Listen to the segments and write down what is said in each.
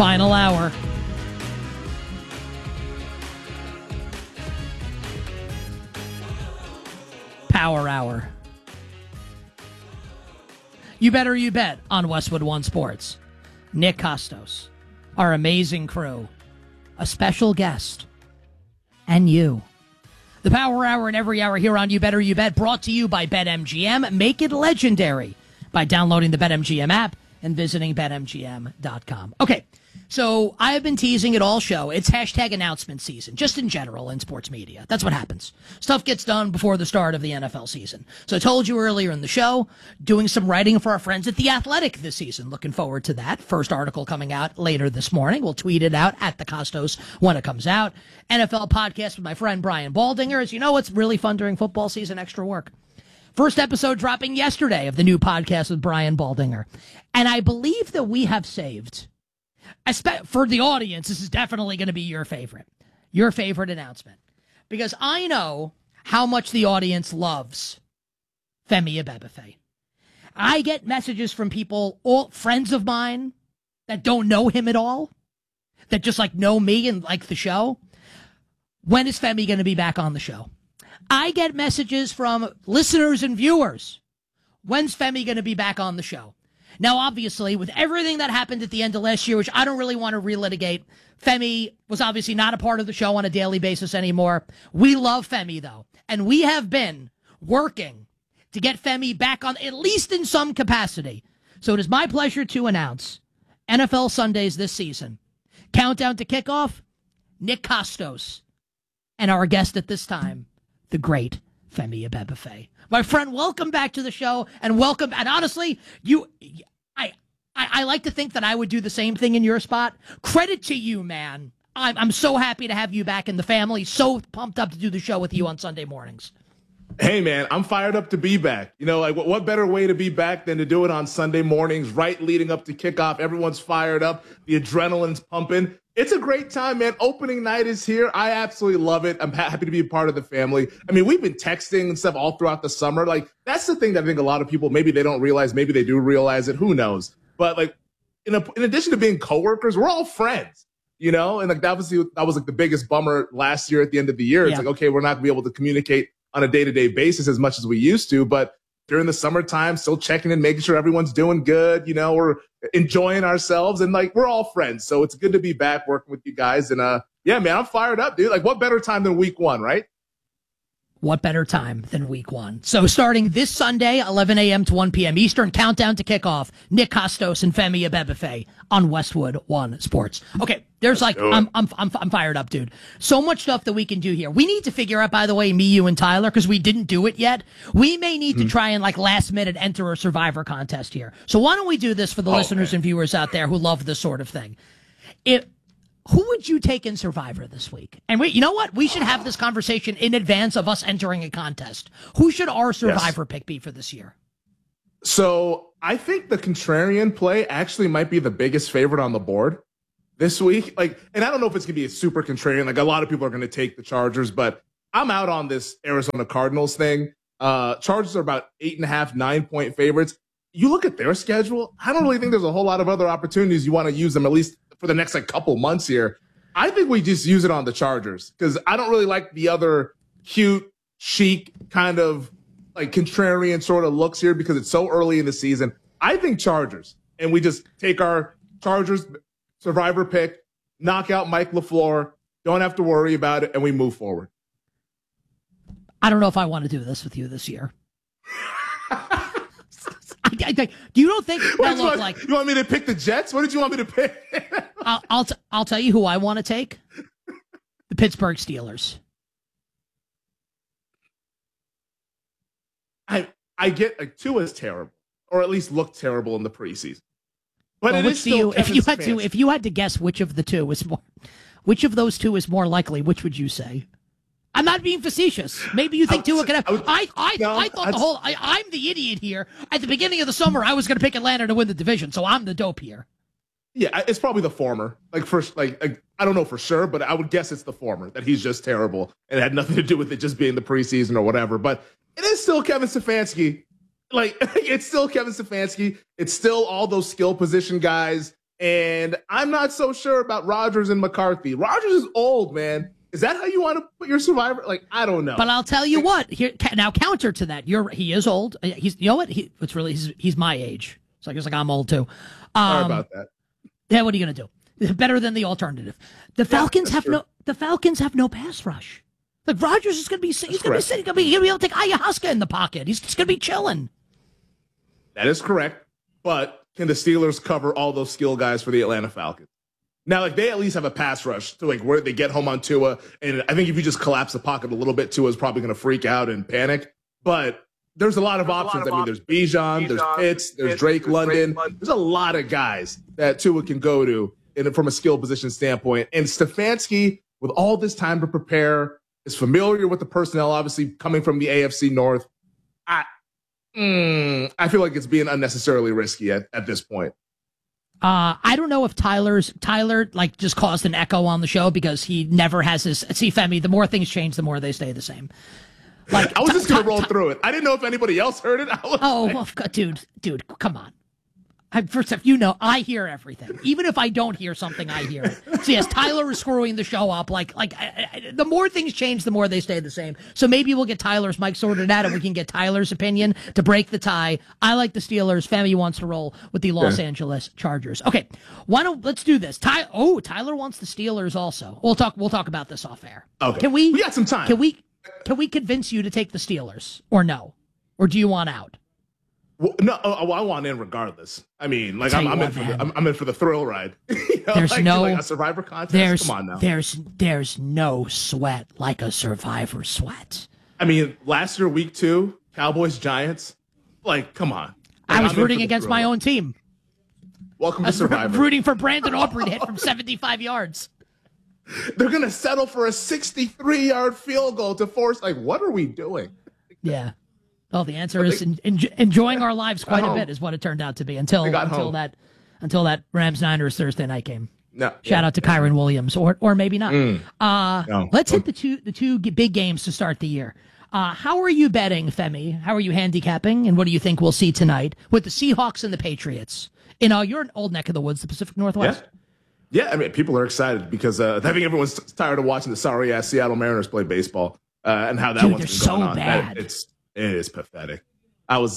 Final hour. Power hour. You better you bet on Westwood One Sports. Nick Kostos, our amazing crew, a special guest, and you. The Power Hour and every hour here on You Better You Bet, brought to you by BetMGM. Make it legendary by downloading the BetMGM app and visiting BetMGM.com. Okay, so I have been teasing it all show. It's hashtag announcement season, just in general in sports media. That's what happens. Stuff gets done before the start of the NFL season. So I told you earlier in the show, doing some writing for our friends at The Athletic this season. Looking forward to that. First article coming out later this morning. We'll tweet it out at the Kostos when it comes out. NFL podcast with my friend Brian Baldinger. As you know, it's really fun during football season, extra work. First episode dropping yesterday of the new podcast with Brian Baldinger. And I believe that we have saved, for the audience, this is definitely going to be your favorite announcement. Because I know how much the audience loves Femi Abebefe. I get messages from people, all friends of mine, that don't know him at all, that just like know me and like the show. When is Femi going to be back on the show? I get messages from listeners and viewers. When's Femi going to be back on the show? Now, obviously, with everything that happened at the end of last year, which I don't really want to relitigate, Femi was obviously not a part of the show on a daily basis anymore. We love Femi, though, and we have been working to get Femi back on, at least in some capacity. So it is my pleasure to announce NFL Sundays this season. Countdown to kickoff, Nick Kostos, and our guest at this time, the great Femi Abebefe. My friend, welcome back to the show, and welcome. And honestly, I like to think that I would do the same thing in your spot. Credit to you, man. I'm so happy to have you back in the family. So pumped up to do the show with you on Sunday mornings. Hey, man, I'm fired up to be back. You know, like what better way to be back than to do it on Sunday mornings, right leading up to kickoff. Everyone's fired up. The adrenaline's pumping. It's a great time, man. Opening night is here. I absolutely love it. I'm happy to be a part of the family. I mean, we've been texting and stuff all throughout the summer. Like, that's the thing that I think a lot of people, maybe they don't realize, maybe they do realize it. Who knows? But, like, in addition to being coworkers, we're all friends, you know? And, like, that was like the biggest bummer last year at the end of the year. It's like, okay, we're not going to be able to communicate on a day-to-day basis as much as we used to. But during the summertime, still checking in, making sure everyone's doing good. You know, we're enjoying ourselves, and like we're all friends. So it's good to be back working with you guys. And yeah, man, I'm fired up, dude. Like, what better time than week one, right? What better time than week one? So starting this Sunday, 11 a.m. to 1 p.m. Eastern, countdown to kickoff, Nick Kostos and Femi Abebefe on Westwood One Sports. Okay, there's like, I'm fired up, dude. So much stuff that we can do here. We need to figure out, by the way, me, you, and Tyler, because we didn't do it yet. We may need to try and like last minute enter a Survivor contest here. So why don't we do this for the listeners and viewers out there who love this sort of thing? Who would you take in Survivor this week? And you know what? We should have this conversation in advance of us entering a contest. Who should our Survivor pick be for this year? So I think the contrarian play actually might be the biggest favorite on the board this week. Like, and I don't know if it's going to be a super contrarian. Like, a lot of people are going to take the Chargers, but I'm out on this Arizona Cardinals thing. Chargers are about 8.5, 9-point favorites. You look at their schedule, I don't really think there's a whole lot of other opportunities you want to use them, at least for the next like couple months here. I think we just use it on the Chargers because I don't really like the other cute, chic kind of like contrarian sort of looks here because it's so early in the season. I think Chargers, and we just take our Chargers Survivor pick, knock out Mike LaFleur, don't have to worry about it, and we move forward. I don't know if I want to do this with you this year. You don't think that look like you want me to pick the Jets? What did you want me to pick? I'll tell you who I want to take. The Pittsburgh Steelers. I get like Tua's terrible, or at least looked terrible in the preseason. But well, if you had to guess which of the two was more, which of those two is more likely, which would you say? I'm not being facetious. Maybe you think Tua could have. I'm the idiot here. At the beginning of the summer, I was going to pick Atlanta to win the division, so I'm the dope here. Yeah, it's probably the former. Like first, like I don't know for sure, but I would guess it's the former, that he's just terrible and it had nothing to do with it just being the preseason or whatever. But it is still Kevin Stefanski. Like, it's still Kevin Stefanski. It's still all those skill position guys. And I'm not so sure about Rodgers and McCarthy. Rodgers is old, man. Is that how you want to put your survivor? Like, I don't know. But I'll tell you what. Here now, counter to that, he is old. He's he's my age. It's like I'm old too. Sorry about that. Yeah, what are you gonna do? Better than the alternative. The Falcons have no pass rush. Like Rodgers is gonna be sitting. He'll be able to take ayahuasca in the pocket. He's just gonna be chilling. That is correct. But can the Steelers cover all those skill guys for the Atlanta Falcons? Now, like, they at least have a pass rush to, like, where they get home on Tua. And I think if you just collapse the pocket a little bit, Tua's probably going to freak out and panic. But there's a lot of options. I mean, there's Bijan, there's Pitts, there's Drake London. There's a lot of guys that Tua can go to from a skill position standpoint. And Stefanski, with all this time to prepare, is familiar with the personnel, obviously coming from the AFC North. I feel like it's being unnecessarily risky at this point. I don't know if Tyler like just caused an echo on the show because he never has his. See, Femi, the more things change, the more they stay the same. Like I was just gonna roll through it. I didn't know if anybody else heard it. Well, dude, come on. First off, I hear everything. Even if I don't hear something, I hear it. So yes, Tyler is screwing the show up. The more things change, the more they stay the same. So maybe we'll get Tyler's mic sorted out and we can get Tyler's opinion to break the tie. I like the Steelers. Femi wants to roll with the Los Angeles Chargers. Okay, let's do this. Tyler wants the Steelers also. We'll talk about this off air. Okay. We got some time. Can we convince you to take the Steelers or no? Or do you want out? Well, no, I want in regardless. I mean, like I'm in for the thrill ride. There's like a Survivor contest. Come on now. There's no sweat like a Survivor sweat. I mean, last year, week 2, Cowboys Giants. Like, come on. Like, I was rooting against my own team. Welcome to Survivor. Rooting for Brandon Aubrey to hit from 75 yards. They're gonna settle for a 63-yard field goal to force. Like, what are we doing? Yeah. Well, the answer is enjoying our lives quite a bit is what it turned out to be until that Rams-Niners Thursday night game. No, Shout out to Kyron Williams, or maybe not. Let's hit the two big games to start the year. How are you betting, Femi? How are you handicapping, and what do you think we'll see tonight with the Seahawks and the Patriots? You're an old neck of the woods, the Pacific Northwest. Yeah, I mean, people are excited because I think everyone's tired of watching the sorry-ass Seattle Mariners play baseball and how that one's been going on. Bad. It is pathetic. I was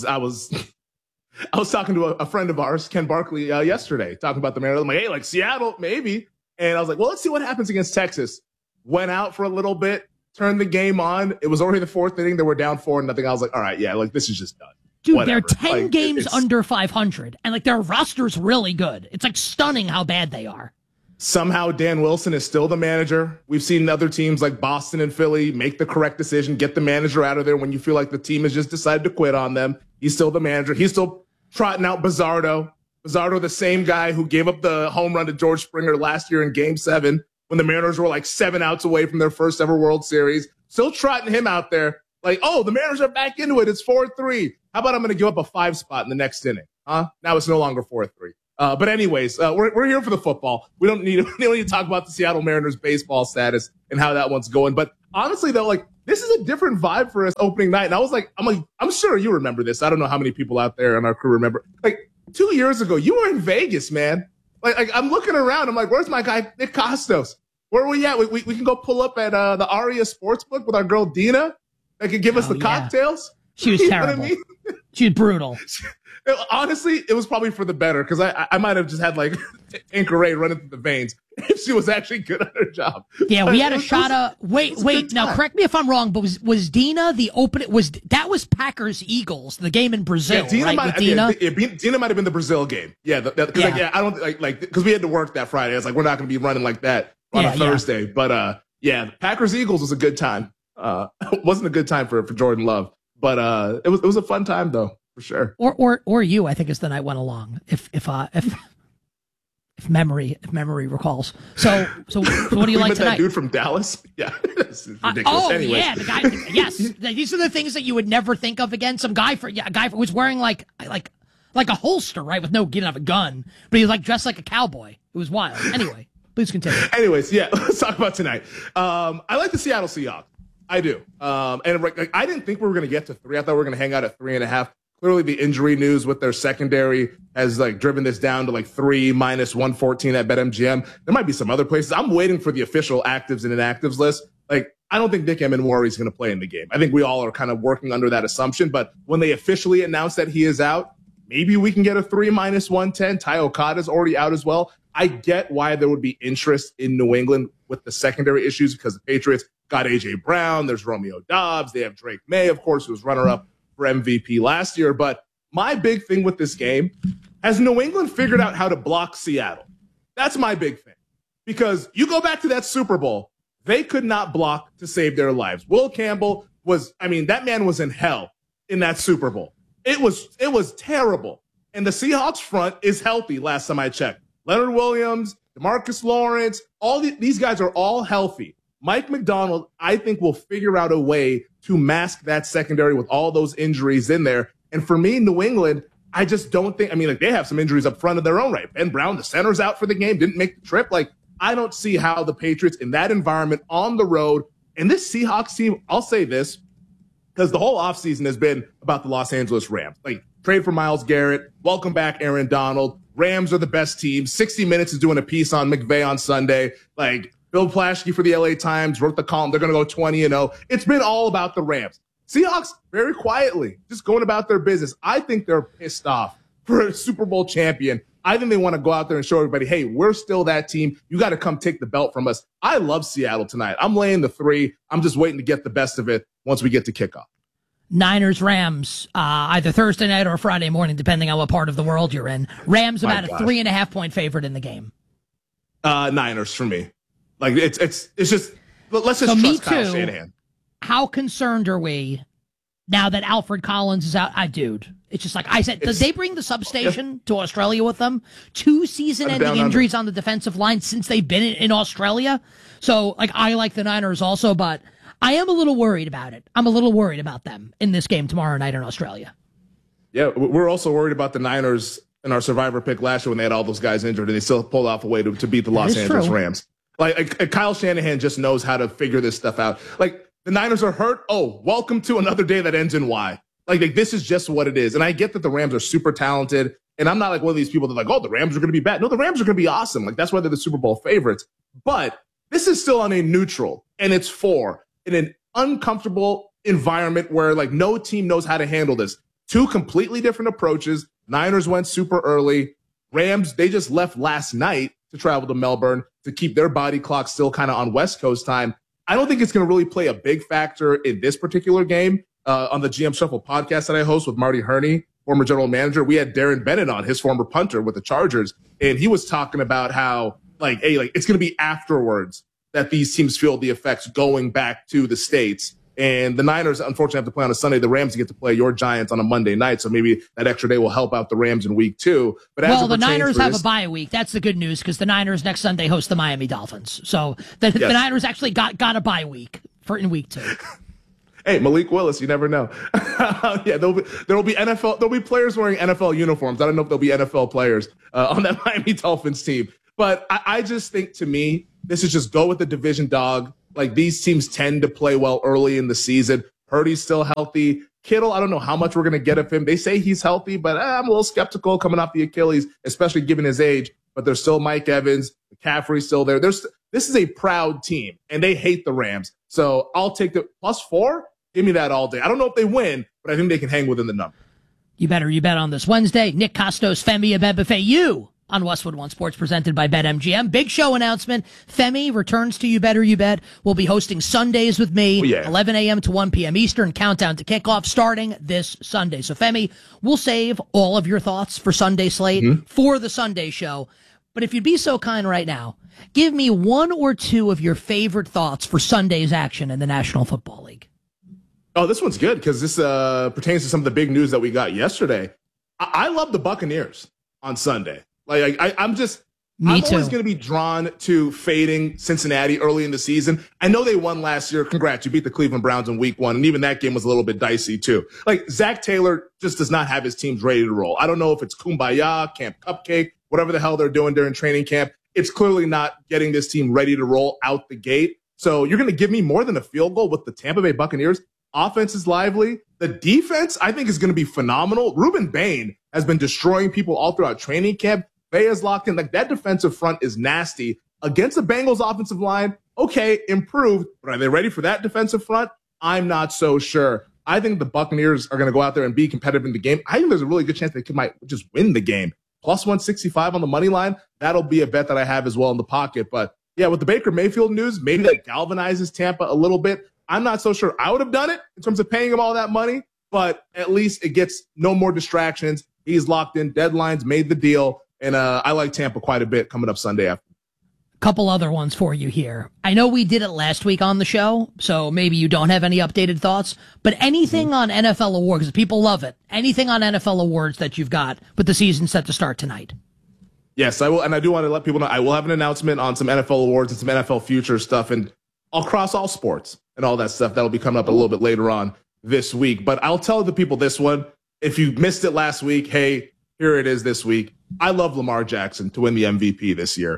talking to a friend of ours, Ken Barkley, yesterday, talking about the Mariners. I'm like, hey, like Seattle, maybe. And I was like, well, let's see what happens against Texas. Went out for a little bit, turned the game on. It was already the 4th inning. They were down 4-0. I was like, all right, yeah, like this is just done. Dude, Whatever. They're 10 games under 500, and like their roster's really good. It's like stunning how bad they are. Somehow Dan Wilson is still the manager. We've seen other teams like Boston and Philly make the correct decision, get the manager out of there when you feel like the team has just decided to quit on them. He's still the manager. He's still trotting out Bizzardo. Bizzardo, the same guy who gave up the home run to George Springer last year in Game 7 when the Mariners were like 7 outs away from their first ever World Series. Still trotting him out there like, oh, the Mariners are back into it. It's 4-3. How about I'm going to give up a 5 spot in the next inning? Huh? Now it's no longer 4-3. But anyways, we're here for the football. We don't need to talk about the Seattle Mariners baseball status and how that one's going. But honestly, though, like this is a different vibe for us opening night. And I'm sure you remember this. I don't know how many people out there on our crew remember. Like 2 years ago, you were in Vegas, man. Like I'm looking around. I'm like, where's my guy Nick Costos? Where are we at? We can go pull up at the Aria Sportsbook with our girl Dina that could give us the cocktails. She was terrible. She was brutal. Honestly, it was probably for the better because I might have just had like Anchor Ray running through the veins if she was actually good at her job. Yeah, we had a shot of wait. Now correct me if I'm wrong, but was Dina the opening? That was Packers Eagles, the game in Brazil, Dina right? With Dina, Dina might have been the Brazil game. Yeah, I don't like because we had to work that Friday. I was like, we're not going to be running like that on a Thursday. But Packers Eagles was a good time. It wasn't a good time for Jordan Love, but it was a fun time though. For sure. Or you, I think, as the night went along, if memory recalls. So what do you like tonight? That dude from Dallas? Yeah. It's ridiculous. Anyways. Yeah, the guy. Yes. These are the things that you would never think of again. Some guy who was wearing like a holster, right? With he didn't have a gun, but he was like dressed like a cowboy. It was wild. Anyway, please continue. Anyways, yeah, let's talk about tonight. I like the Seattle Seahawks. I do. And I didn't think we were going to get to 3. I thought we were going to hang out at 3.5. Clearly the injury news with their secondary has like driven this down to like 3 minus 114 at BetMGM. There might be some other places. I'm waiting for the official actives and inactives list. Like, I don't think Nick Emmanwori is going to play in the game. I think we all are kind of working under that assumption. But when they officially announce that he is out, maybe we can get a 3 minus 110. Ty Okada's already out as well. I get why there would be interest in New England with the secondary issues because the Patriots got A.J. Brown. There's Romeo Doubs. They have Drake May, of course, who was runner-up for MVP last year. But my big thing with this game, has New England figured out how to block Seattle? That's my big thing. Because you go back to that Super Bowl, they could not block to save their lives. Will Campbell that man was in hell in that Super Bowl. It was terrible. And the Seahawks front is healthy last time I checked. Leonard Williams, DeMarcus Lawrence, these guys are all healthy. Mike McDonald, I think, will figure out a way to mask that secondary with all those injuries in there. And for me, New England, I just don't think, they have some injuries up front of their own right. Ben Brown, the center's out for the game, didn't make the trip. I don't see how the Patriots in that environment on the road, and this Seahawks team, I'll say this, because the whole offseason has been about the Los Angeles Rams. Trade for Myles Garrett, welcome back Aaron Donald. Rams are the best team. 60 Minutes is doing a piece on McVay on Sunday. Bill Plaschke for the LA Times wrote the column. They're going to go 20-0. It's been all about the Rams. Seahawks, very quietly, just going about their business. I think they're pissed off for a Super Bowl champion. I think they want to go out there and show everybody, hey, we're still that team. You got to come take the belt from us. I love Seattle tonight. I'm laying the 3. I'm just waiting to get the best of it once we get to kickoff. Niners, Rams, either Thursday night or Friday morning, depending on what part of the world you're in. Rams about a 3.5-point favorite in the game. Niners for me. It's just, let's just trust Kyle Shanahan. How concerned are we now that Alfred Collins is out? Dude, it's just like I said, did they bring the substation to Australia with them? 2 season-ending injuries on the defensive line since they've been in Australia. So, I like the Niners also, but I am a little worried about it. I'm a little worried about them in this game tomorrow night in Australia. Yeah, we're also worried about the Niners in our survivor pick last year when they had all those guys injured and they still pulled off a way to beat the Los Angeles Rams. Kyle Shanahan just knows how to figure this stuff out. The Niners are hurt. Oh, welcome to another day that ends in Y. This is just what it is. And I get that the Rams are super talented. And I'm not one of these people that the Rams are going to be bad. No, the Rams are going to be awesome. That's why they're the Super Bowl favorites. But this is still on a neutral, and it's 4 in an uncomfortable environment where no team knows how to handle this. 2 completely different approaches. Niners went super early. Rams, they just left last night to travel to Melbourne to keep their body clock still kind of on West Coast time. I don't think it's going to really play a big factor in this particular game. On the GM Shuffle podcast that I host with Marty Herney, former general manager, we had Darren Bennett on, his former punter with the Chargers, and he was talking about how it's going to be afterwards that these teams feel the effects going back to the States. And the Niners, unfortunately, have to play on a Sunday. The Rams get to play your Giants on a Monday night, so maybe that extra day will help out the Rams in week 2. But the Niners have a bye week. That's the good news because the Niners next Sunday host the Miami Dolphins. So the Niners actually got a bye week in week 2. Hey, Malik Willis, you never know. Yeah, there will be NFL. There'll be players wearing NFL uniforms. I don't know if there'll be NFL players on that Miami Dolphins team. But I just think, to me, this is just go with the division dog. These teams tend to play well early in the season. Purdy's still healthy. Kittle, I don't know how much we're going to get of him. They say he's healthy, but I'm a little skeptical coming off the Achilles, especially given his age. But there's still Mike Evans. McCaffrey's still there. This is a proud team, and they hate the Rams. So I'll take the +4. Give me that all day. I don't know if they win, but I think they can hang within the number. You bet on this Wednesday. Nick Costos, Femi Abebefe, you on Westwood One Sports, presented by BetMGM. Big show announcement. Femi returns to You Better You Bet. We'll be hosting Sundays with me, 11 a.m. to 1 p.m. Eastern, countdown to kickoff starting this Sunday. So, Femi, we'll save all of your thoughts for Sunday slate for the Sunday show. But if you'd be so kind right now, give me 1 or 2 of your favorite thoughts for Sunday's action in the National Football League. Oh, this one's good because this pertains to some of the big news that we got yesterday. I love the Buccaneers on Sunday. I'm always going to be drawn to fading Cincinnati early in the season. I know they won last year. Congrats. You beat the Cleveland Browns in week 1. And even that game was a little bit dicey too. Zach Taylor just does not have his teams ready to roll. I don't know if it's Kumbaya, Camp Cupcake, whatever the hell they're doing during training camp. It's clearly not getting this team ready to roll out the gate. So you're going to give me more than a field goal with the Tampa Bay Buccaneers Offense is lively. The defense, I think, is going to be phenomenal. Ruben Bain has been destroying people all throughout training camp. Bay is locked in. Like, that defensive front is nasty. Against the Bengals offensive line, okay, improved. But are they ready for that defensive front? I'm not so sure. I think the Buccaneers are going to go out there and be competitive in the game. I think there's a really good chance they might just win the game. Plus 165 on the money line. That'll be a bet that I have as well in the pocket. But yeah, with the Baker Mayfield news, maybe that galvanizes Tampa a little bit. I'm not so sure I would have done it in terms of paying him all that money, but at least it gets no more distractions. He's locked in, deadlines, made the deal, and I like Tampa quite a bit coming up Sunday afternoon. Couple other ones for you here. I know we did it last week on the show, so maybe you don't have any updated thoughts, but anything on NFL awards, because people love it, anything on NFL awards that you've got with the season set to start tonight? Yes, I will, and I do want to let people know I will have an announcement on some NFL awards and some NFL future stuff, and across all sports and all that stuff. That'll be coming up a little bit later on this week. But I'll tell the people this one. If you missed it last week, hey, here it is this week. I love Lamar Jackson to win the MVP this year.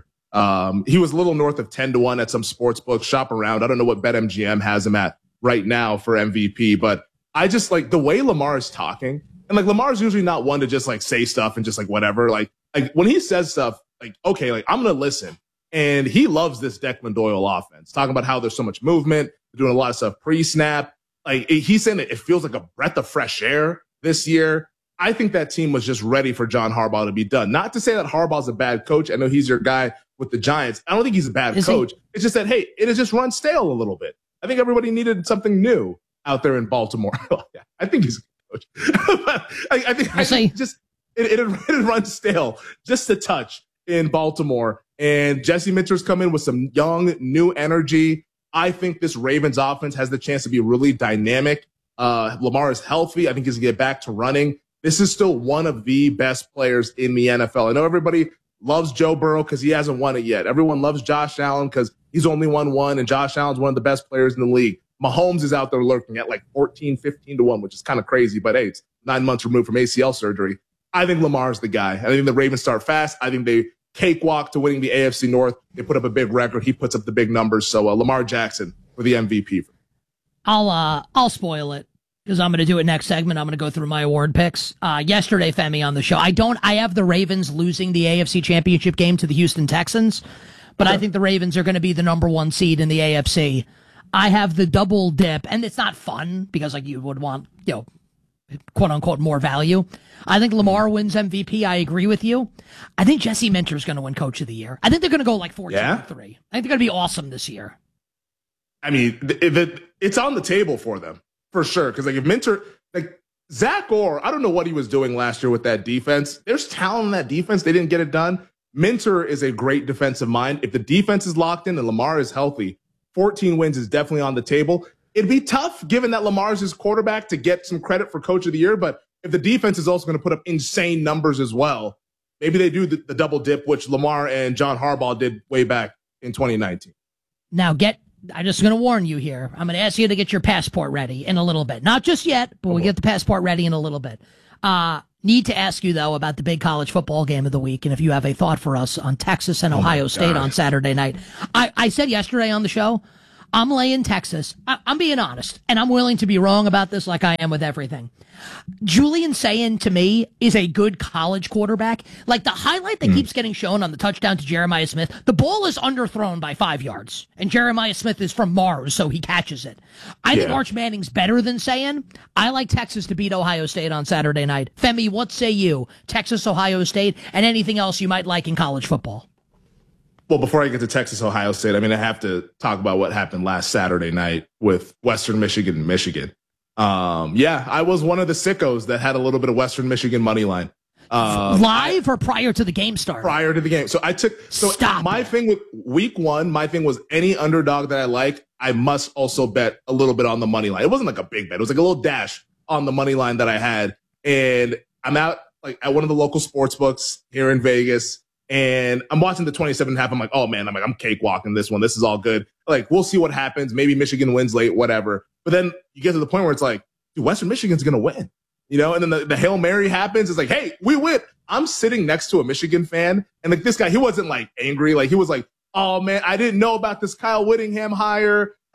He was a little north of 10-1 at some sports books. Shop around. I don't know what BetMGM has him at right now for MVP, but I just like the way Lamar is talking. And like Lamar's usually not one to just like say stuff and just like whatever. Like when he says stuff, like, okay, like I'm going to listen. And he loves this Declan Doyle offense, talking about how there's so much movement, doing a lot of stuff pre-snap. Like he's saying that it feels like a breath of fresh air this year. I think that team was just ready for John Harbaugh to be done. Not to say that Harbaugh's a bad coach. I know he's your guy with the Giants. I don't think he's a bad coach. It's just that, hey, it has just run stale a little bit. I think everybody needed something new out there in Baltimore. I think he's a good coach. I think it had run stale just a touch in Baltimore. And Jesse Minter's come in with some young, new energy. I think this Ravens offense has the chance to be really dynamic. Lamar is healthy. I think he's going to get back to running. This is still one of the best players in the NFL. I know everybody loves Joe Burrow because he hasn't won it yet. Everyone loves Josh Allen because he's only won one, and Josh Allen's one of the best players in the league. Mahomes is out there lurking at like 14, 15-1, which is kind of crazy, but hey, it's 9 months removed from ACL surgery. I think Lamar's the guy. I think the Ravens start fast. I think they cakewalk to winning the AFC North. They put up a big record. He puts up the big numbers. So Lamar Jackson for the MVP. I'll spoil it because I'm going to do it next segment. I'm going to go through my award picks. Yesterday, Femi, on the show, I have the Ravens losing the AFC Championship game to the Houston Texans, but I think the Ravens are going to be the number one seed in the AFC. I have the double dip, and it's not fun because like you would want, quote unquote, more value. I think Lamar wins MVP. I agree with you. I think Jesse Minter is going to win Coach of the Year. I think they're going to go like 14-3. I think they're going to be awesome this year. I mean, it's on the table for them for sure. Because like if Minter, like Zach Orr, I don't know what he was doing last year with that defense. There's talent in that defense. They didn't get it done. Minter is a great defensive mind. If the defense is locked in and Lamar is healthy, 14 wins is definitely on the table. It'd be tough, given that Lamar's his quarterback, to get some credit for Coach of the Year. But if the defense is also going to put up insane numbers as well, maybe they do the double dip, which Lamar and John Harbaugh did way back in 2019. Now, I'm just going to warn you here. I'm going to ask you to get your passport ready in a little bit. Not just yet, but we'll get the passport ready in a little bit. Need to ask you, though, about the big college football game of the week, and if you have a thought for us on Texas and Ohio State on Saturday night. I said yesterday on the show, I'm laying Texas. I'm being honest, and I'm willing to be wrong about this like I am with everything. Julian Sayin, to me, is a good college quarterback. Like the highlight that keeps getting shown on the touchdown to Jeremiah Smith, the ball is underthrown by 5 yards, and Jeremiah Smith is from Mars, so he catches it. I think Arch Manning's better than Sayin. I like Texas to beat Ohio State on Saturday night. Femi, what say you? Texas, Ohio State, and anything else you might like in college football? Well, before I get to Texas, Ohio State, I mean, I have to talk about what happened last Saturday night with Western Michigan and Michigan. I was one of the sickos that had a little bit of Western Michigan money line. Live or prior to the game start? Prior to the game. So my thing with week one, my thing was any underdog that I like, I must also bet a little bit on the money line. It wasn't like a big bet. It was like a little dash on the money line that I had. And I'm out like at one of the local sports books here in Vegas. And I'm watching the 27.5. I'm like, oh man, I'm cakewalking this one. This is all good. Like, we'll see what happens. Maybe Michigan wins late, whatever. But then you get to the point where it's like, dude, Western Michigan's going to win, and then the Hail Mary happens. It's like, hey, we win. I'm sitting next to a Michigan fan. And like this guy, he wasn't like angry. Like he was like, oh man, I didn't know about this Kyle Whittingham hire.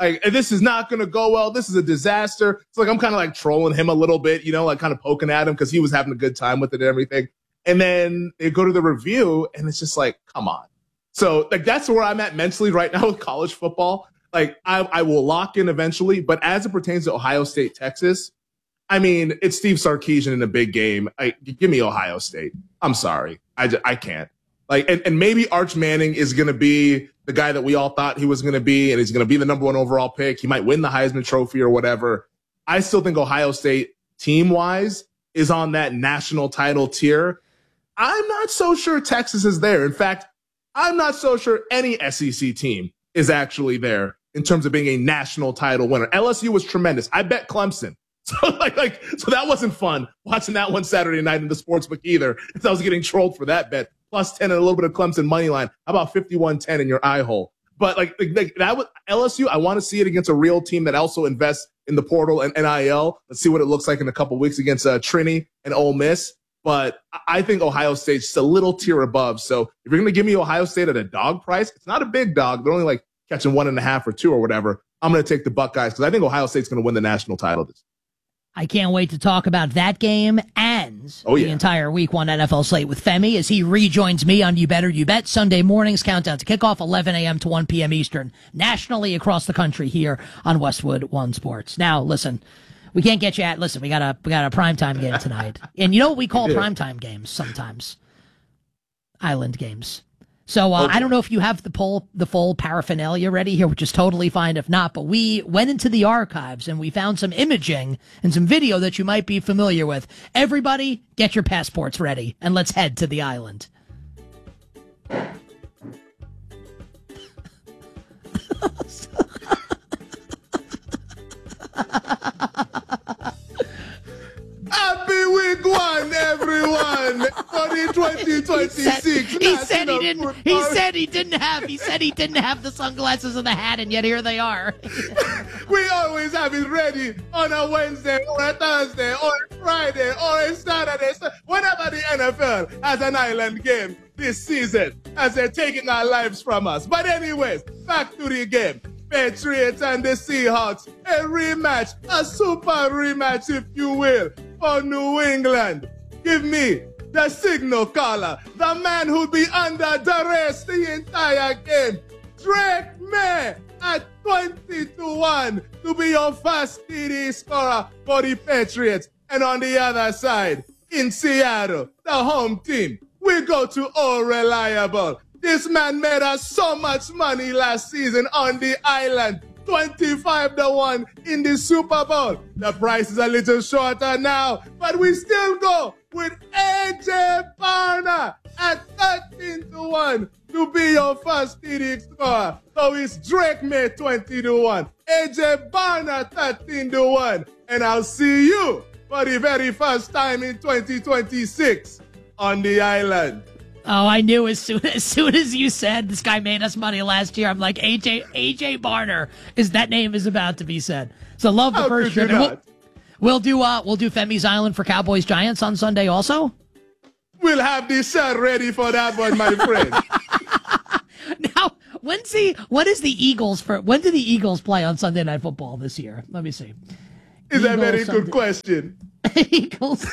Like, this is not going to go well. This is a disaster. It's like, I'm kind of like trolling him a little bit, like kind of poking at him because he was having a good time with it and everything. And then they go to the review and it's just like, come on. So like, that's where I'm at mentally right now with college football. Like, I will lock in eventually, but as it pertains to Ohio State, Texas, I mean, it's Steve Sarkisian in a big game. Give me Ohio State. I'm sorry. I can't. Like, and maybe Arch Manning is going to be the guy that we all thought he was going to be, and he's going to be the number 1 overall pick. He might win the Heisman Trophy or whatever. I still think Ohio State, team-wise, is on that national title tier. I'm not so sure Texas is there. In fact, I'm not so sure any SEC team is actually there in terms of being a national title winner. LSU was tremendous. I bet Clemson. So so that wasn't fun watching that one Saturday night in the sportsbook either. Because I was getting trolled for that bet. Plus 10 and a little bit of Clemson money line. How about 51-10 in your eye hole? But like that was LSU. I want to see it against a real team that also invests in the portal and NIL. Let's see what it looks like in a couple weeks against Trinity and Ole Miss. But I think Ohio State's just a little tier above. So if you're going to give me Ohio State at a dog price, it's not a big dog. They're only like catching 1.5 or 2 or whatever. I'm going to take the Buckeyes because I think Ohio State's going to win the national title this year. I can't wait to talk about that game and the entire Week 1 NFL slate with Femi as he rejoins me on You Better You Bet Sunday mornings, countdown to kickoff, 11 a.m. to 1 p.m. Eastern, nationally across the country here on Westwood One Sports. Now, listen, we can't get you at, listen, we got a primetime game tonight. And you know what we call primetime games sometimes? Island games. So I don't know if you have the full paraphernalia ready here, which is totally fine if not, but we went into the archives and we found some imaging and some video that you might be familiar with. Everybody, get your passports ready and let's head to the island. Happy Week 1, everyone, for the 2026. He said he didn't have the sunglasses and the hat, and yet here they are. We always have it ready on a Wednesday or a Thursday or a Friday or a Saturday. So whenever the NFL has an island game this season, as they're taking our lives from us. But anyways, back to the game. Patriots and the Seahawks, a rematch, a super rematch, if you will, for New England. Give me the signal caller, the man who'll be under duress the entire game. Drake May at 20-1 to be your first TD scorer for the Patriots. And on the other side, in Seattle, the home team, we go to All Reliable. This man made us so much money last season on the island. 25-1 in the Super Bowl. The price is a little shorter now, but we still go with AJ Barner at 13-1 to be your first TD scorer. So it's Drake May 20-1, AJ Barner 13-1, and I'll see you for the very first time in 2026 on the island. Oh, I knew as soon as you said this guy made us money last year, I'm like, AJ Barner that name is about to be said. So love the first shirt. We'll do Femi's Island for Cowboys Giants on Sunday also. We'll have the shirt ready for that one, my friend. Now, when do the Eagles play on Sunday Night Football this year? Let me see. Is that a very good question? Eagles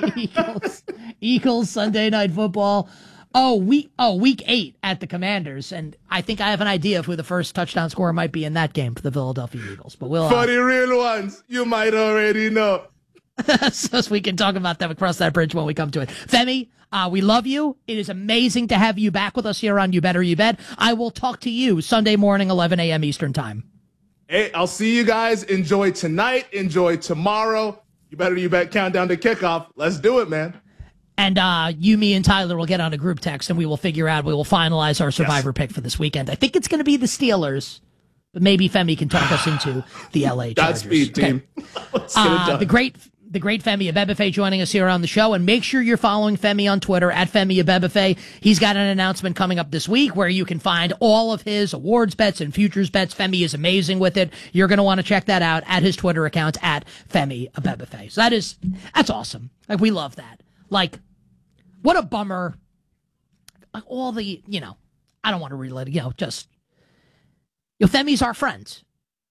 Sunday Night Football. Week 8 at the Commanders, and I think I have an idea of who the first touchdown scorer might be in that game for the Philadelphia Eagles. But we'll for the real ones, you might already know. So we can talk about them across that bridge when we come to it. Femi, we love you. It is amazing to have you back with us here on You Better You Bet. I will talk to you Sunday morning, 11 a.m. Eastern Time. Hey, I'll see you guys. Enjoy tonight. Enjoy tomorrow. You Better You Bet countdown to kickoff. Let's do it, man. And you, me, and Tyler will get on a group text, and we will finalize our survivor pick for this weekend. I think it's going to be the Steelers, but maybe Femi can talk us into the L.A. Chargers. Godspeed, team. Let's get it done. The great Femi Abebefe joining us here on the show, and make sure you're following Femi on Twitter at Femi Abebefe. He's got an announcement coming up this week where you can find all of his awards bets and futures bets. Femi is amazing with it. You're going to want to check that out at his Twitter account at Femi Abebefe. So that's awesome. Like, we love that. Like, what a bummer. Like, all the, I don't want to relate it, Femi's our friend.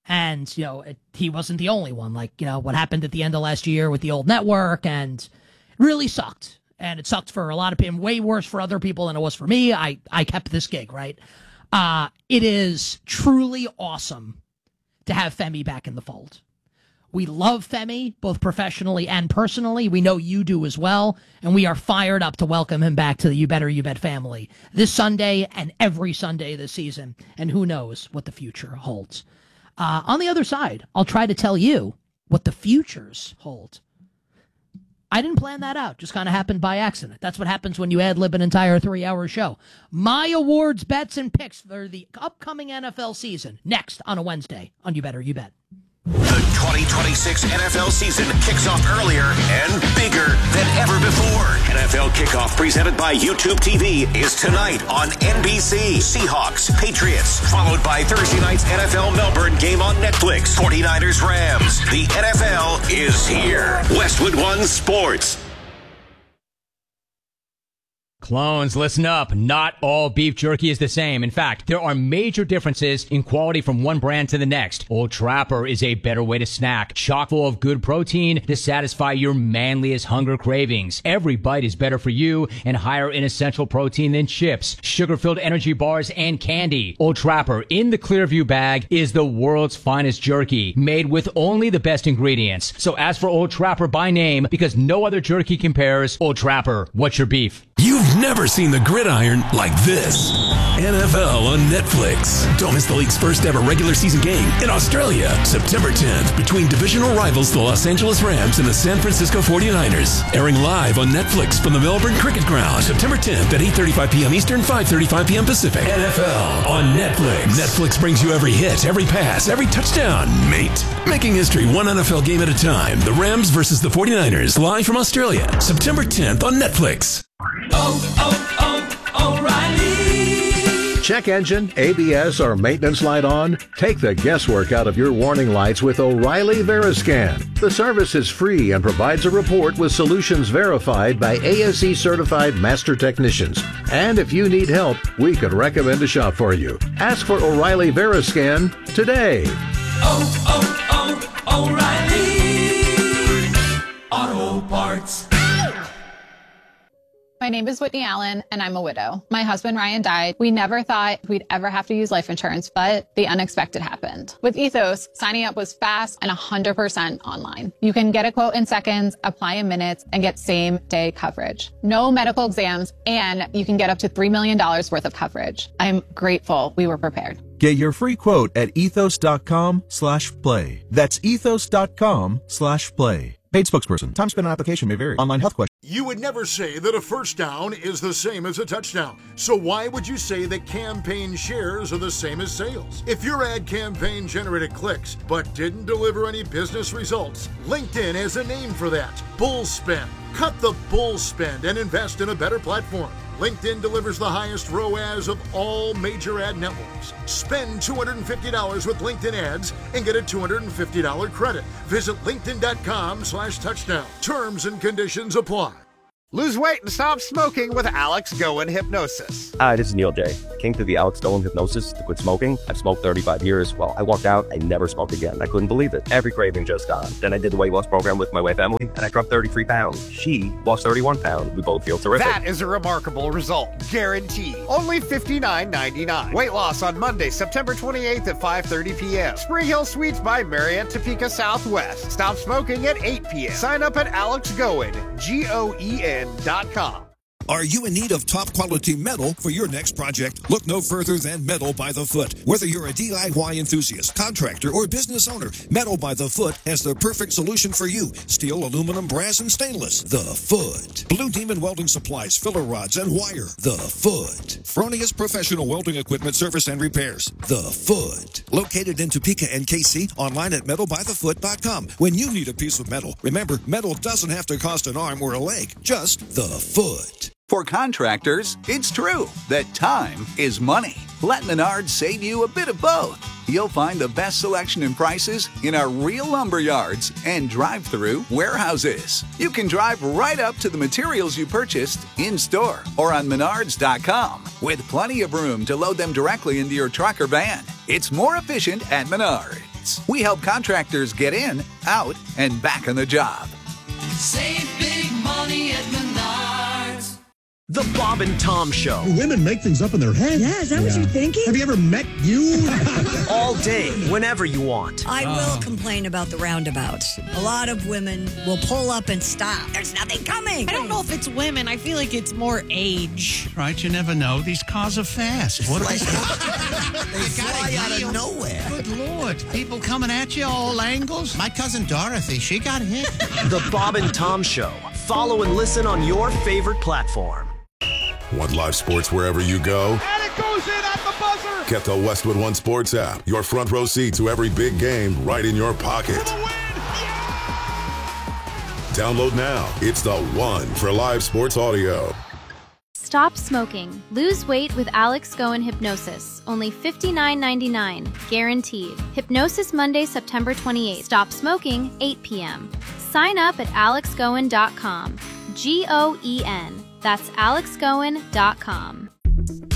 And, he wasn't the only one. Like, what happened at the end of last year with the old network, and it really sucked. And it sucked for a lot of people, way worse for other people than it was for me. I kept this gig, right? It is truly awesome to have Femi back in the fold. We love Femi, both professionally and personally. We know you do as well. And we are fired up to welcome him back to the You Better You Bet family this Sunday and every Sunday this season. And who knows what the future holds. On the other side, I'll try to tell you what the futures hold. I didn't plan that out. Just kind of happened by accident. That's what happens when you ad-lib an entire 3-hour show. My awards, bets, and picks for the upcoming NFL season. Next on a Wednesday on You Better You Bet. The 2026 NFL season kicks off earlier and bigger than ever before. NFL Kickoff, presented by YouTube TV, is tonight on NBC. Seahawks, Patriots, followed by Thursday night's NFL Melbourne game on Netflix. 49ers, Rams. The NFL is here. Westwood One Sports. Clones, listen up. Not all beef jerky is the same. In fact, there are major differences in quality from one brand to the next. Old Trapper is a better way to snack, chock full of good protein to satisfy your manliest hunger cravings. Every bite is better for you and higher in essential protein than chips, sugar-filled energy bars, and candy. Old Trapper in the Clearview bag is the world's finest jerky, made with only the best ingredients. So ask for Old Trapper by name, because no other jerky compares. Old Trapper, what's your beef? You've never seen the gridiron like this. NFL on Netflix. Don't miss the league's first ever regular season game in Australia, September 10th, between divisional rivals the Los Angeles Rams and the San Francisco 49ers. Airing live on Netflix from the Melbourne Cricket Ground, September 10th at 8:35 p.m. Eastern, 5:35 p.m. Pacific. NFL on Netflix. Netflix brings you every hit, every pass, every touchdown, mate. Making history one NFL game at a time. The Rams versus the 49ers, live from Australia, September 10th on Netflix. O'Reilly. Check engine, ABS, or maintenance light on? Take the guesswork out of your warning lights with O'Reilly Veriscan. The service is free and provides a report with solutions verified by ASE certified master technicians. And if you need help, we could recommend a shop for you. Ask for O'Reilly Veriscan today. O'Reilly Auto Parts. My name is Whitney Allen, and I'm a widow. My husband, Ryan, died. We never thought we'd ever have to use life insurance, but the unexpected happened. With Ethos, signing up was fast and 100% online. You can get a quote in seconds, apply in minutes, and get same-day coverage. No medical exams, and you can get up to $3 million worth of coverage. I'm grateful we were prepared. Get your free quote at ethos.com/play. That's ethos.com/play. Paid spokesperson. Time spent on application may vary. Online health question. You would never say that a first down is the same as a touchdown. So why would you say that campaign shares are the same as sales? If your ad campaign generated clicks but didn't deliver any business results, LinkedIn has a name for that. Bull spend. Cut the bull spend and invest in a better platform. LinkedIn delivers the highest ROAS of all major ad networks. Spend $250 with LinkedIn ads and get a $250 credit. Visit linkedin.com/touchdown. Terms and conditions apply. Lose weight and stop smoking with Alex Goen Hypnosis. Hi, this is Neil J. Came through the Alex Goen Hypnosis to quit smoking. I've smoked 35 years. Well, I walked out, I never smoked again. I couldn't believe it. Every craving just gone. Then I did the weight loss program with my wife, Emily, and I dropped 33 pounds. She lost 31 pounds. We both feel terrific. That is a remarkable result. Guaranteed. Only $59.99. Weight loss on Monday, September 28th at 5:30 p.m. Spring Hill Suites by Marriott Topeka Southwest. Stop smoking at 8 p.m. Sign up at AlexGoen, GOEN.com. Are you in need of top quality metal for your next project? Look no further than Metal by the Foot. Whether you're a DIY enthusiast, contractor, or business owner, Metal by the Foot has the perfect solution for you. Steel, aluminum, brass, and stainless. The Foot. Blue Demon Welding Supplies, filler rods, and wire. The Foot. Fronius Professional Welding Equipment Service and Repairs. The Foot. Located in Topeka and KC, online at metalbythefoot.com. When you need a piece of metal, remember, metal doesn't have to cost an arm or a leg, just the Foot. For contractors, it's true that time is money. Let Menards save you a bit of both. You'll find the best selection and prices in our real lumber yards and drive-through warehouses. You can drive right up to the materials you purchased in-store or on Menards.com, with plenty of room to load them directly into your truck or van. It's more efficient at Menards. Sports. We help contractors get in, out, and back on the job. Save big money at Menards. The Bob and Tom Show. Women make things up in their head. Yeah, is that what you're thinking? Have you ever met you? All day, whenever you want. I will complain about the roundabouts. A lot of women will pull up and stop. There's nothing coming. I don't know if it's women. I feel like it's more age. Right, you never know. These cars are fast. What they fly out of nowhere. Good Lord. People coming at you all angles. My cousin Dorothy, she got hit. The Bob and Tom Show. Follow and listen on your favorite platform. Want live sports wherever you go? And it goes in at the buzzer! Get the Westwood One Sports app. Your front row seat to every big game right in your pocket. Download now. It's the one for live sports audio. Stop smoking. Lose weight with Alex Goen Hypnosis. Only $59.99. Guaranteed. Hypnosis Monday, September 28th. Stop smoking, 8 p.m. Sign up at alexgoen.com. GOEN. That's alexgoen.com.